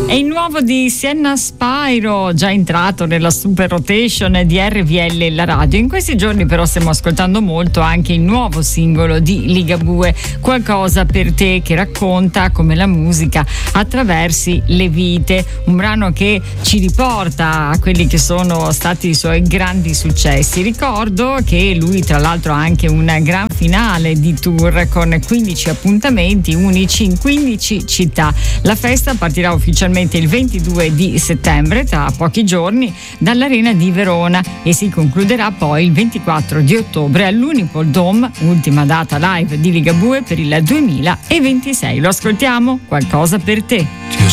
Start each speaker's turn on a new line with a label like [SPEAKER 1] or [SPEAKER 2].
[SPEAKER 1] È il nuovo di Sienna Spyro, già entrato nella super rotation di RVL La Radio. In questi giorni però stiamo ascoltando molto anche il nuovo singolo di Ligabue, Qualcosa per te, che racconta come la musica attraversi le vite, un brano che ci riporta a quelli che sono stati i suoi grandi successi. Ricordo che lui tra l'altro ha anche un gran finale di tour con 15 appuntamenti unici in 15 città. La festa partirà ufficialmente il 22 di settembre, tra pochi giorni, dall'Arena di Verona e si concluderà poi il 24 di ottobre all'Unipol Dome, ultima data live di Ligabue per il 2026. Lo ascoltiamo? Qualcosa per te.